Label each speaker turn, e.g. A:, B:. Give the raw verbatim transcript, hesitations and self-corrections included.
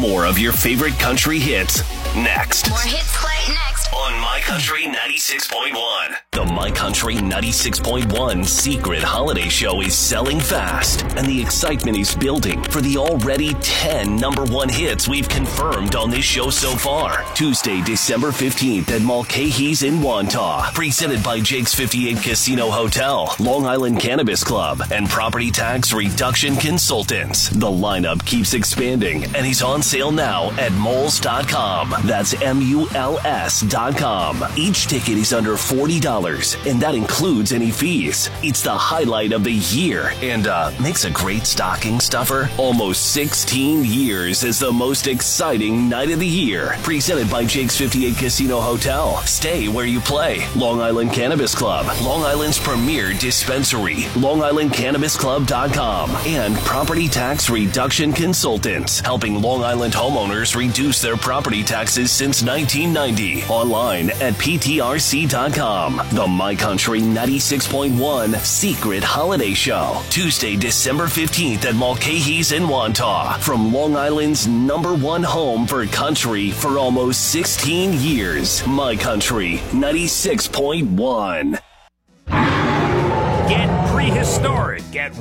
A: More of your favorite country hits next.
B: More hits play next
A: on My Country ninety-six point one. The My Country ninety-six point one Secret Holiday Show is selling fast, and the excitement is building for the already ten number one hits we've confirmed on this show so far. Tuesday, December fifteenth at Mulcahy's in Wantagh. Presented by Jake's fifty-eight Casino Hotel, Long Island Cannabis Club, and Property Tax Reduction Consultants. The lineup keeps expanding and is on sale now at moles dot com. That's M U L S dot com. Each ticket is under forty dollars, and that includes any fees. It's the highlight of the year and uh, makes a great stocking stuffer. Almost sixteen years as the most exciting night of the year. Presented by Jake's fifty-eight Casino Hotel. Stay where you play. Long Island Cannabis Club, Long Island's premier dispensary, long island cannabis club dot com, and Property Tax Reduction Consultants, helping Long Island homeowners reduce their property taxes since nineteen ninety. Online at P T R C dot com. The My Country ninety-six point one Secret Holiday Show. Tuesday, December fifteenth at Mulcahy's in Wantagh. From Long Island's number one home for country for almost sixteen years. My Country ninety-six point one.
C: Get prehistoric. Get